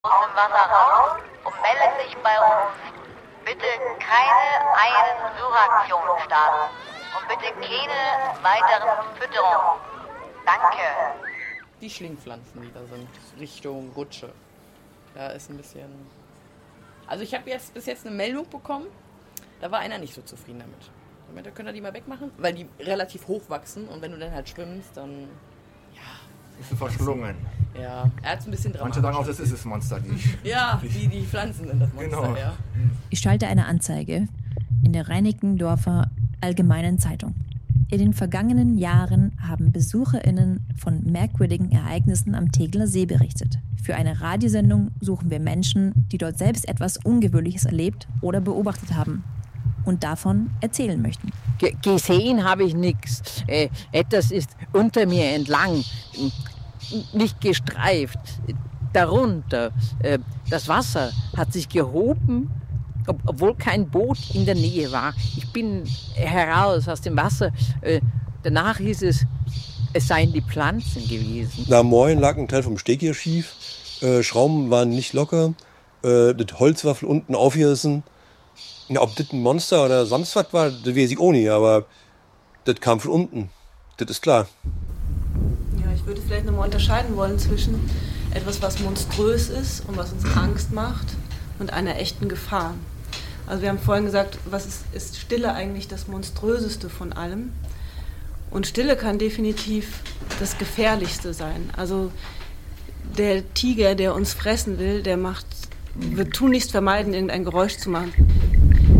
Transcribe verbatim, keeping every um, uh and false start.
aus dem Wasser raus und meldet sich bei uns. Bitte keine Eilen-Suchaktion starten und bitte keine weiteren Fütterungen. Danke. Die Schlingpflanzen, die da sind, Richtung Rutsche. Da ist ein bisschen... Also ich habe jetzt bis jetzt eine Meldung bekommen, da war einer nicht so zufrieden damit. Da könnt ihr die mal wegmachen, weil die relativ hoch wachsen und wenn du dann halt schwimmst, dann... Ist verschlungen. Ja, er hat es ein bisschen dramatisch. Manche sagen auch, das ist das Monster. Die ja, die, die Pflanzen sind das Monster, genau. Ja. Ich schalte eine Anzeige in der Reinickendorfer Allgemeinen Zeitung. In den vergangenen Jahren haben BesucherInnen von merkwürdigen Ereignissen am Tegeler See berichtet. Für eine Radiosendung suchen wir Menschen, die dort selbst etwas Ungewöhnliches erlebt oder beobachtet haben und davon erzählen möchten. G- gesehen habe ich nichts. Äh, etwas ist unter mir entlang, nicht gestreift, darunter. Äh, das Wasser hat sich gehoben, ob, obwohl kein Boot in der Nähe war. Ich bin heraus aus dem Wasser. Äh, danach hieß es, es seien die Pflanzen gewesen. Da Moin lag ein Teil vom Steg hier schief, äh, Schrauben waren nicht locker, äh, das Holz war von unten aufgerissen. Ja, ob das ein Monster oder sonst was war, das weiß ich auch nicht, aber das kam von unten, das ist klar. Ja, ich würde vielleicht nochmal unterscheiden wollen zwischen etwas, was monströs ist und was uns Angst macht und einer echten Gefahr. Also wir haben vorhin gesagt, was ist, ist Stille eigentlich das Monströseste von allem? Und Stille kann definitiv das Gefährlichste sein. Also der Tiger, der uns fressen will, der macht, wird tunlichst vermeiden, irgendein Geräusch zu machen.